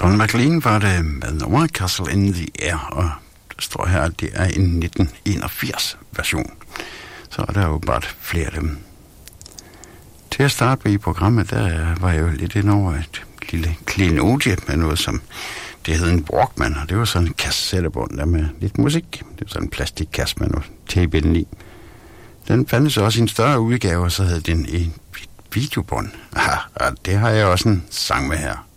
Don McLean var det med nummeret Castle in the Air, og der står her, at det er en 1981 version. Så er der jo bare flere af dem. Til at starte med i programmet, der var jeg jo lidt ind over et lille klenodie med noget, som det hed en Walkman, og det var sådan en kassettebånd der med lidt musik. Det var sådan en plastikkasse med noget tape inden i. Den fandtes også i en større udgave, og så havde den en videobånd. Ja, det har jeg også en sang med her.